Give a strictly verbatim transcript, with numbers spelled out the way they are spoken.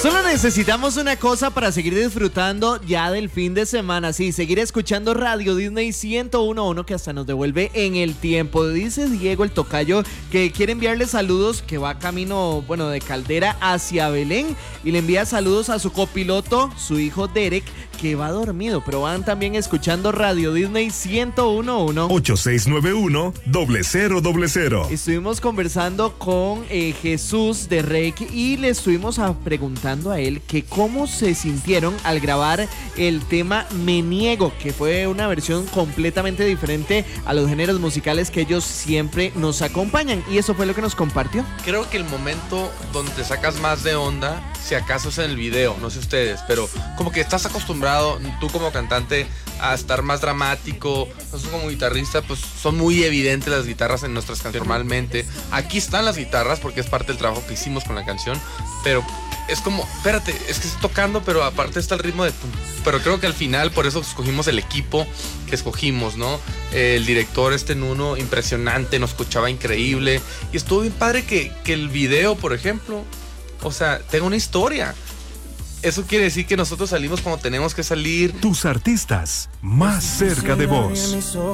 Solo necesitamos una cosa para seguir disfrutando ya del fin de semana. Sí, seguir escuchando Radio Disney ciento uno punto uno que hasta nos devuelve en el tiempo. Dice Diego el tocayo que quiere enviarle saludos, que va camino, bueno, de Caldera hacia Belén, y le envía saludos a su copiloto, su hijo Derek, que va dormido, pero van también escuchando Radio Disney ciento uno punto uno. ocho seis nueve uno, cero cero cero. Estuvimos conversando con eh, Jesús de Rec y le estuvimos a, preguntando a él que cómo se sintieron al grabar el tema Me Niego, que fue una versión completamente diferente a los géneros musicales que ellos siempre nos acompañan, y eso fue lo que nos compartió. Creo que el momento donde te sacas más de onda, si acaso es en el video, no sé ustedes, pero como que estás acostumbrado, tú como cantante, a estar más dramático. Nosotros como guitarrista, pues son muy evidentes las guitarras en nuestras canciones normalmente. Aquí están las guitarras porque es parte del trabajo que hicimos con la canción, pero es como, espérate, es que estoy tocando, pero aparte está el ritmo de... Pero creo que al final, por eso escogimos el equipo que escogimos, ¿no? El director, este Nuno, impresionante, nos escuchaba increíble. Y estuvo bien padre que, que el video, por ejemplo, o sea, tenga una historia. Eso quiere decir que nosotros salimos cuando tenemos que salir. Tus artistas más cerca de vos.